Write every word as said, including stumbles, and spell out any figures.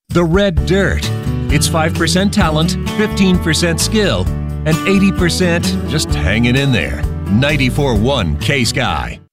The Red Dirt. It's five percent talent, fifteen percent skill, and eighty percent just hanging in there. ninety-four point one K-Sky.